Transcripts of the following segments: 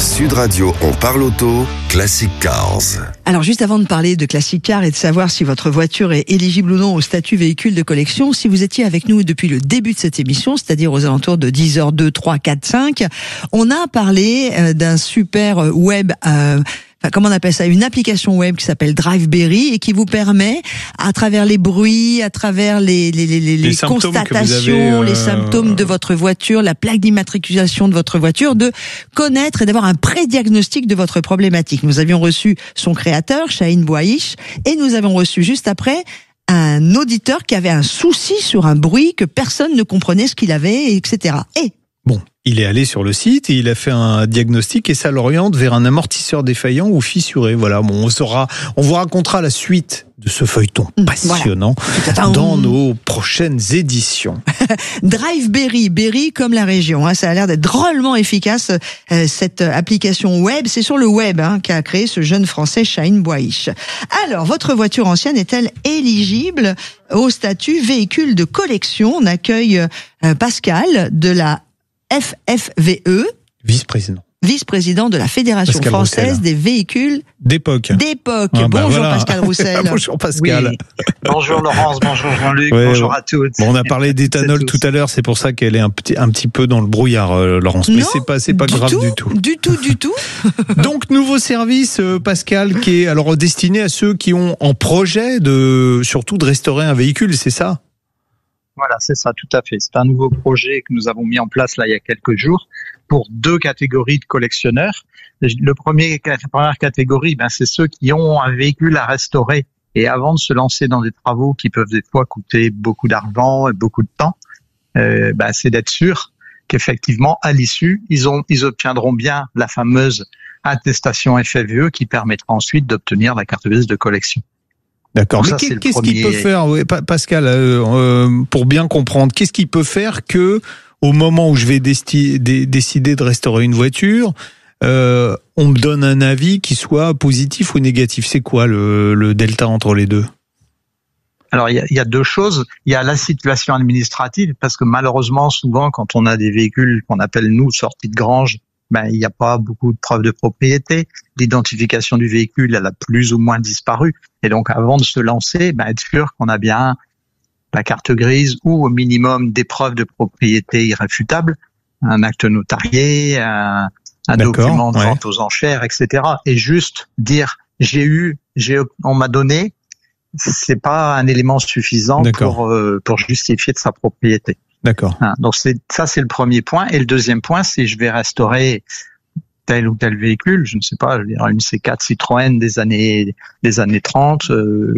Sud Radio, on parle auto, Classic Cars. Alors juste avant de parler de Classic Car et de savoir si votre voiture est éligible ou non au statut véhicule de collection, si vous étiez avec nous depuis le début de cette émission, c'est-à-dire aux alentours de 10h02, 3, 4, 5, on a parlé d'un super web... comment on appelle ça, une application web qui s'appelle Driveberry et qui vous permet, à travers les bruits, à travers les constatations, les symptômes de votre voiture, la plaque d'immatriculation de votre voiture, de connaître et d'avoir un pré-diagnostic de votre problématique. Nous avions reçu son créateur, Shahin Bouaïch, et nous avons reçu juste après un auditeur qui avait un souci sur un bruit que personne ne comprenait ce qu'il avait, etc. Et bon, il est allé sur le site et il a fait un diagnostic et ça l'oriente vers un amortisseur défaillant ou fissuré. Voilà, bon, on vous racontera la suite de ce feuilleton passionnant dans nos prochaines éditions. Driveberry, Berry comme la région, ça a l'air d'être drôlement efficace, cette application web. C'est sur le web qu'a créé ce jeune Français, Shahin Bouaïch. Alors, votre voiture ancienne est-elle éligible au statut véhicule de collection? On accueille Pascal de la FFVE, vice-président de la Fédération Pascal française Roussel. Des véhicules d'époque. Bonjour voilà. Pascal Roussel. Bonjour Pascal. Oui. Bonjour Laurence, bonjour Jean-Luc, ouais, bonjour à toutes. Bon, on a parlé d'éthanol tout à l'heure, c'est pour ça qu'elle est un petit peu dans le brouillard, Laurence. Mais c'est pas grave du tout. Du tout. Donc nouveau service, Pascal, qui est alors destiné à ceux qui ont en projet surtout de restaurer un véhicule, c'est ça? Voilà, c'est ça, tout à fait. C'est un nouveau projet que nous avons mis en place là il y a quelques jours pour deux catégories de collectionneurs. La première catégorie, c'est ceux qui ont un véhicule à restaurer et avant de se lancer dans des travaux qui peuvent des fois coûter beaucoup d'argent et beaucoup de temps, c'est d'être sûr qu'effectivement à l'issue ils obtiendront bien la fameuse attestation FFVE qui permettra ensuite d'obtenir la carte grise de collection. D'accord. Donc mais qu'est-ce qu'il peut faire, Pascal, pour bien comprendre, qu'est-ce qu'il peut faire que, au moment où je vais décider de restaurer une voiture, on me donne un avis qui soit positif ou négatif? C'est quoi le delta entre les deux? Alors, il y a deux choses. Il y a la situation administrative, parce que malheureusement, souvent, quand on a des véhicules qu'on appelle, nous, sortis de grange, il n'y a pas beaucoup de preuves de propriété. L'identification du véhicule, elle a plus ou moins disparu. Et donc, avant de se lancer, être sûr qu'on a bien la carte grise ou au minimum des preuves de propriété irréfutables, un acte notarié, un document de vente aux enchères, etc. Et juste dire on m'a donné, c'est pas un élément suffisant pour justifier de sa propriété. D'accord. Donc c'est le premier point. Et le deuxième point, c'est je vais restaurer tel ou tel véhicule, je ne sais pas, je veux dire une C4 Citroën des années 30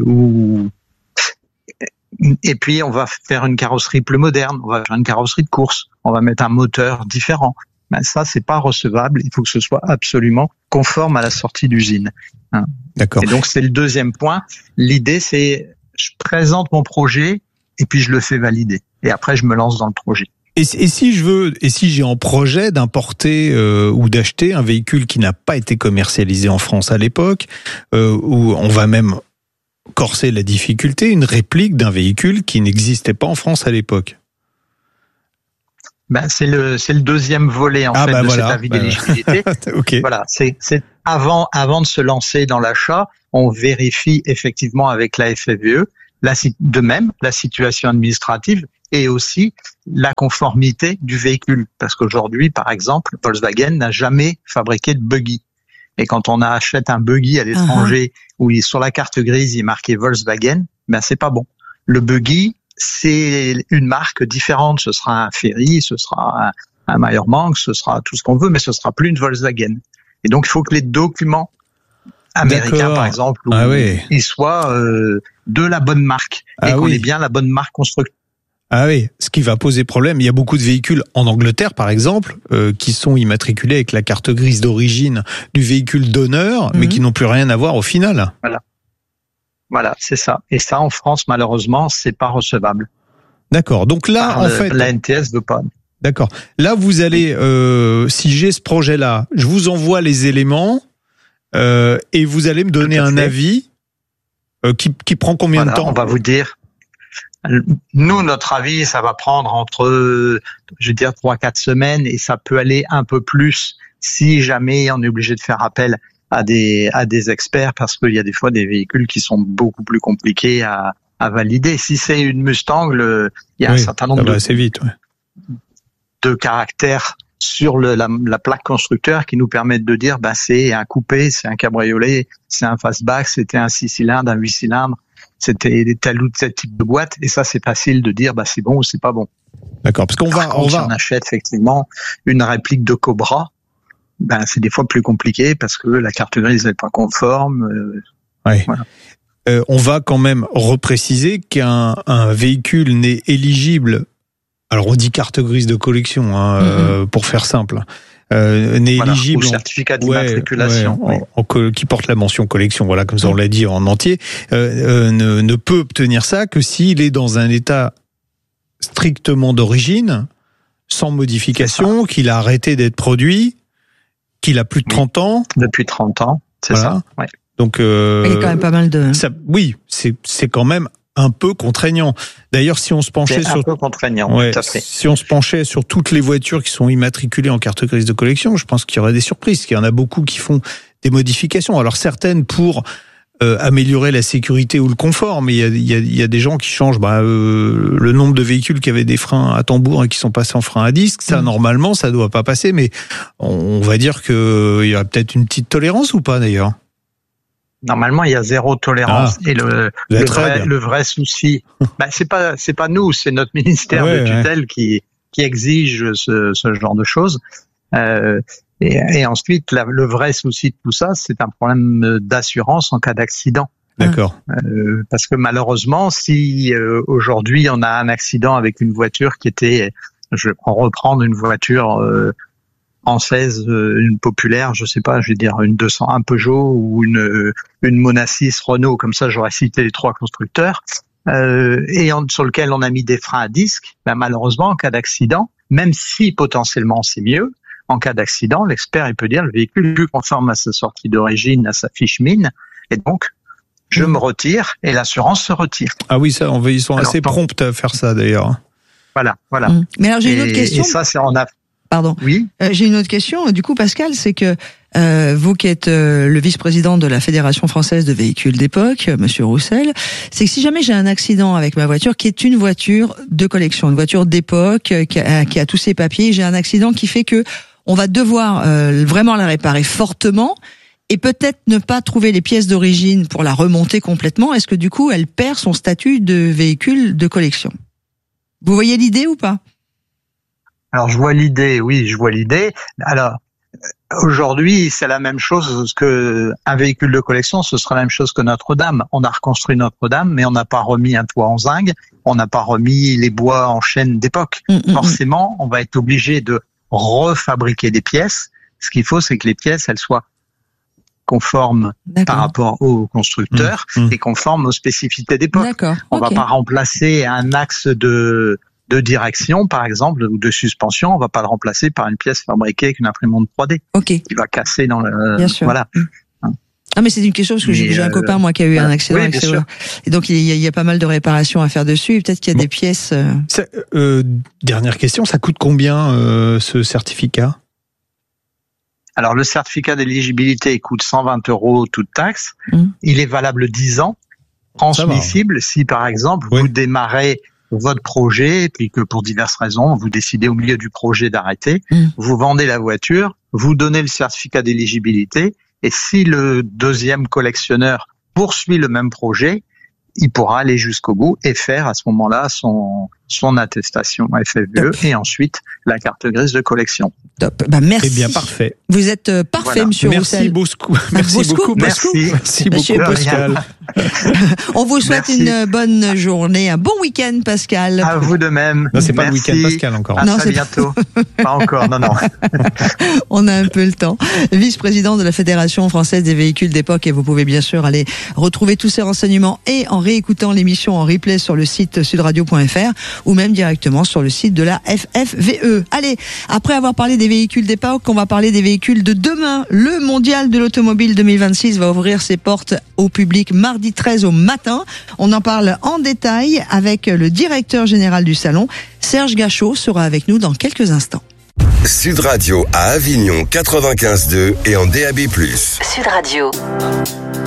et puis on va faire une carrosserie plus moderne, on va faire une carrosserie de course, on va mettre un moteur différent. Ça c'est pas recevable, il faut que ce soit absolument conforme à la sortie d'usine. D'accord. Et donc c'est le deuxième point. L'idée c'est je présente mon projet et puis je le fais valider. Et après, je me lance dans le projet. Et si j'ai en projet d'importer ou d'acheter un véhicule qui n'a pas été commercialisé en France à l'époque, où on va même corser la difficulté, une réplique d'un véhicule qui n'existait pas en France à l'époque. C'est le deuxième volet cet avis d'éligibilité. Okay. Voilà, c'est avant de se lancer dans l'achat, on vérifie effectivement avec la FFVE de même la situation administrative et aussi la conformité du véhicule. Parce qu'aujourd'hui, par exemple, Volkswagen n'a jamais fabriqué de buggy. Et quand on achète un buggy à l'étranger où sur la carte grise il est marqué Volkswagen, c'est pas bon. Le buggy, c'est une marque différente. Ce sera un Ferry, ce sera un Meyermann, ce sera tout ce qu'on veut, mais ce sera plus une Volkswagen. Et donc il faut que les documents américains, par exemple, ils soient de la bonne marque et qu'on ait bien la bonne marque constructeur. Ah oui, ce qui va poser problème. Il y a beaucoup de véhicules en Angleterre, par exemple, qui sont immatriculés avec la carte grise d'origine du véhicule d'honneur, mais qui n'ont plus rien à voir au final. Voilà, c'est ça. Et ça, en France, malheureusement, c'est pas recevable. D'accord. Donc là, en fait, la NTS veut pas. D'accord. Là, vous allez, si j'ai ce projet-là, je vous envoie les éléments et vous allez me donner un avis qui prend combien de temps? On va vous dire. Nous, notre avis, ça va prendre entre, 3-4 semaines et ça peut aller un peu plus si jamais on est obligé de faire appel à des experts, parce qu'il y a des fois des véhicules qui sont beaucoup plus compliqués à valider. Si c'est une Mustang, il y a un certain nombre de caractères sur la plaque constructeur qui nous permettent de dire c'est un coupé, c'est un cabriolet, c'est un fastback, c'était un 6 cylindres, un 8 cylindres, c'était tel ou tel type de boîte, et ça c'est facile de dire c'est bon ou c'est pas bon. D'accord, parce qu'on si on achète effectivement une réplique de Cobra, c'est des fois plus compliqué parce que la carte grise n'est pas conforme. Voilà. On va quand même repréciser qu'un véhicule n'est éligible. Alors on dit carte grise de collection, pour faire simple. N'est éligible au certificat d'immatriculation qui porte la mention collection. Voilà, comme ça on l'a dit en entier. Ne peut obtenir ça que s'il est dans un état strictement d'origine, sans modification, qu'il a arrêté d'être produit, qu'il a plus de 30 ans. Depuis 30 ans, c'est ça. Ouais. Donc, il y a quand même pas mal de... c'est quand même un peu contraignant. D'ailleurs, si on se penchait un peu contraignant, tout à fait. Si on se penchait sur toutes les voitures qui sont immatriculées en carte grise de collection, je pense qu'il y aurait des surprises. Il y en a beaucoup qui font des modifications. Alors certaines pour améliorer la sécurité ou le confort, mais il y a des gens qui changent le nombre de véhicules qui avaient des freins à tambour et qui sont passés en frein à disque. Ça, normalement, ça doit pas passer, mais on va dire que il y a peut-être une petite tolérance ou pas d'ailleurs. Normalement, il y a zéro tolérance. Et le vrai souci, c'est pas nous, c'est notre ministère de tutelle qui exige ce genre de choses. Et ensuite, le vrai souci de tout ça, c'est un problème d'assurance en cas d'accident. D'accord. Parce que malheureusement, si aujourd'hui on a un accident avec une voiture qui était, je vais reprendre une voiture française, une populaire, je sais pas, je vais dire une 201 Peugeot ou une Mona 6 Renault, comme ça j'aurais cité les trois constructeurs, sur lequel on a mis des freins à disque, malheureusement en cas d'accident, même si potentiellement c'est mieux, en cas d'accident, l'expert il peut dire le véhicule est plus conforme à sa sortie d'origine, à sa fiche mine, et donc je me retire et l'assurance se retire. Ah oui, ça, ils sont assez prompts à faire ça d'ailleurs. Voilà. Mais alors j'ai une autre question. Et ça, Pardon. Oui. J'ai une autre question. Du coup, Pascal, c'est que vous qui êtes le vice-président de la Fédération française de véhicules d'époque, Monsieur Roussel, c'est que si jamais j'ai un accident avec ma voiture, qui est une voiture de collection, une voiture d'époque, qui a tous ses papiers, j'ai un accident qui fait que on va devoir vraiment la réparer fortement et peut-être ne pas trouver les pièces d'origine pour la remonter complètement. Est-ce que du coup, elle perd son statut de véhicule de collection? Vous voyez l'idée ou pas? Alors, je vois l'idée. Alors, aujourd'hui, c'est la même chose que un véhicule de collection, ce sera la même chose que Notre-Dame. On a reconstruit Notre-Dame, mais on n'a pas remis un toit en zinc, on n'a pas remis les bois en chêne d'époque. Forcément, on va être obligé de refabriquer des pièces. Ce qu'il faut, c'est que les pièces, elles soient conformes par rapport au constructeur et conformes aux spécificités d'époque. On va pas remplacer un axe de direction, par exemple, ou de suspension, on va pas le remplacer par une pièce fabriquée avec une imprimante 3D. Qui va casser dans le... Bien sûr. Voilà. Ah, mais c'est une question parce que j'ai un copain, moi, qui a eu un accident avec ça. Et donc, il y a pas mal de réparations à faire dessus et peut-être qu'il y a des pièces... Dernière question, ça coûte combien, ce certificat? Alors, le certificat d'éligibilité coûte 120 € toute taxe. Il est valable 10 ans, transmissible si, par exemple, vous démarrez votre projet et puis que pour diverses raisons, vous décidez au milieu du projet d'arrêter, vous vendez la voiture, vous donnez le certificat d'éligibilité et si le deuxième collectionneur poursuit le même projet, il pourra aller jusqu'au bout et faire à ce moment-là son attestation FFVE et ensuite la carte grise de collection. Top. Merci. Eh bien, parfait. Vous êtes parfait, Monsieur Roussel. Merci beaucoup, Pascal. On vous souhaite une bonne journée, un bon week-end, Pascal. À vous de même. Non, c'est pas le week-end, Pascal, encore. À très bientôt. Pas encore, non. On a un peu le temps. Vice-président de la Fédération française des véhicules d'époque, et vous pouvez bien sûr aller retrouver tous ces renseignements et en réécoutant l'émission en replay sur le site sudradio.fr ou même directement sur le site de la FFVE. Allez, après avoir parlé des véhicules d'époque, on va parler des véhicules de demain. Le Mondial de l'Automobile 2026 va ouvrir ses portes au public mardi 13 au matin. On en parle en détail avec le directeur général du salon, Serge Gachot, sera avec nous dans quelques instants. Sud Radio à Avignon 95.2 et en DAB+. Sud Radio.